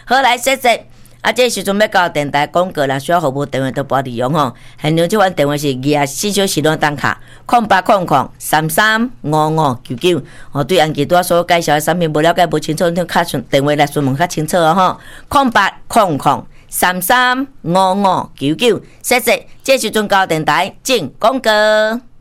好来，谢谢。这时阵要到电台广告啦，需要服务电话都拨利用吼。现场这款电话是24小时拢当卡，0800335599。对安吉多所介绍的产品不了解不清楚，你卡电话来询问较清楚吼。0800335599。谢谢。这时阵到电台进广告。